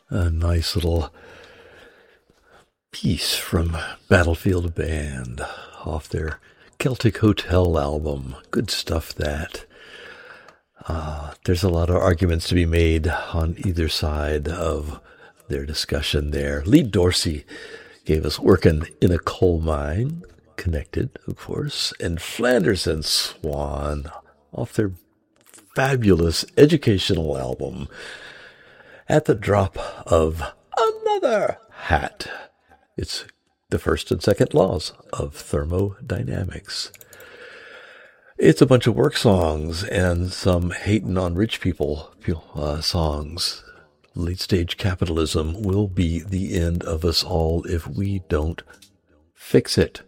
A nice little piece from Battlefield Band off their Celtic Hotel album. Good stuff, that. There's a lot of arguments to be made on either side of their discussion there. Lee Dorsey gave us Working in a Coal Mine, Connected, of course, and Flanders and Swan off their fabulous educational album, At the Drop of Another Hat. It's the first and second laws of thermodynamics. It's a bunch of work songs and some hating on rich people songs. Late stage capitalism will be the end of us all if we don't fix it.